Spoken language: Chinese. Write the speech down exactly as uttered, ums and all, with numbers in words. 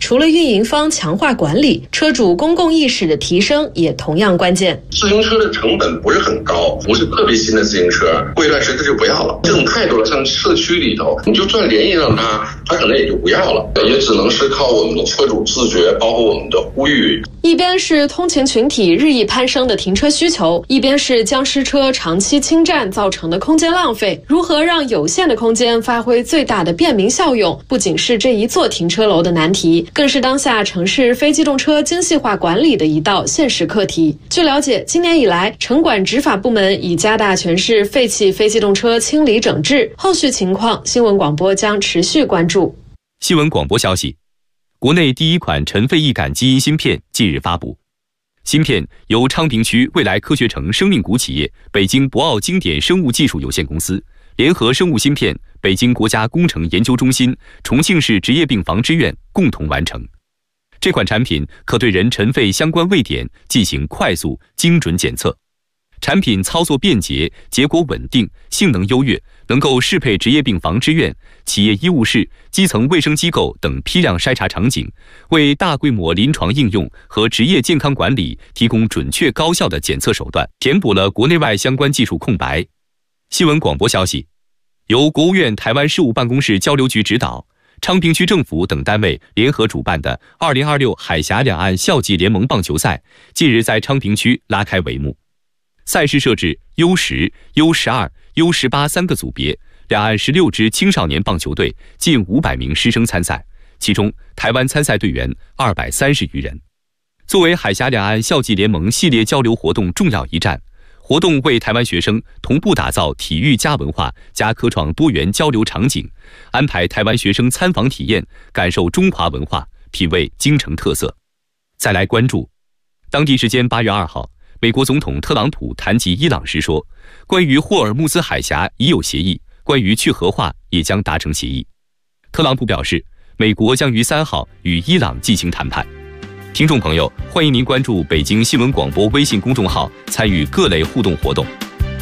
除了运营方强化管理，车主公共意识的提升也同样关键。 自行车的成本不是很高，不是特别新的自行车，过一段时间就不要了。这种太多了，像社区里头，你就算联系上他，他可能也就不要了，也只能是靠我们的车主自觉，包括我们的呼吁。 一边是通勤群体日益攀升的停车需求，一边是僵尸车长期侵占造成的空间浪费。如何让有限的空间发挥最大的便民效用，不仅是这一座停车楼的难题，更是当下城市非机动车精细化管理的一道现实课题。据了解，今年以来，城管执法部门已加大全市废弃非机动车清理整治，后续情况新闻广播将持续关注。 新闻广播消息，国内第一款尘肺易感基因芯片近日发布。芯片由昌平区未来科学城生命股企业北京博奥经典生物技术有限公司、联合生物芯片、北京国家工程研究中心、重庆市职业病防治院共同完成。这款产品可对人尘肺相关位点进行快速、精准检测。产品操作便捷，结果稳定，性能优越，能够适配职业病防治院、企业医务室、基层卫生机构等批量筛查场景，为大规模临床应用和职业健康管理提供准确高效的检测手段，填补了国内外相关技术空白。新闻广播消息，由国务院台湾事务办公室交流局指导，昌平区政府等单位联合主办的二零二六海峡两岸校际联盟棒球赛近日在昌平区拉开帷幕。赛事设置 U 十、U 十二、U 十八三个组别，两岸十六支青少年棒球队近五百名师生参赛，其中台湾参赛队员二百三十余人。作为海峡两岸校际联盟系列交流活动重要一站，活动为台湾学生同步打造体育加文化加科创多元交流场景，安排台湾学生参访体验，感受中华文化，品味京城特色。再来关注，当地时间八月二号，美国总统特朗普谈及伊朗时说，关于霍尔木兹海峡已有协议，关于去核化也将达成协议。特朗普表示，美国将于三号与伊朗进行谈判。听众朋友，欢迎您关注北京新闻广播微信公众号，参与各类互动活动。